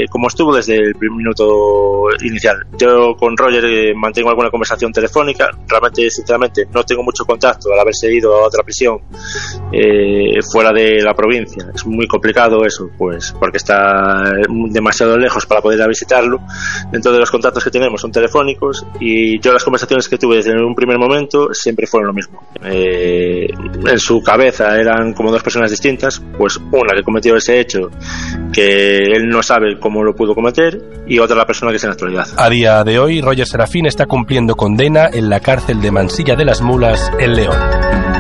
como estuvo desde el minuto inicial. Yo con Roger mantengo alguna conversación telefónica. Realmente, sinceramente, no tengo mucho contacto al haberse ido a otra prisión fuera de la provincia. Es muy complicado eso, pues porque está demasiado lejos para poder ir a visitarlo. Entonces los contactos que tenemos son telefónicos, y yo las conversaciones que tuve desde un primer momento siempre fueron lo mismo. En su cabeza eran como dos personas distintas, pues una que cometió ese hecho que él no sabe cómo lo pudo cometer, y otra la persona que es en la actualidad. A día de hoy, Roger Serafín está cumpliendo condena en la cárcel de Mansilla de las Mulas, en León.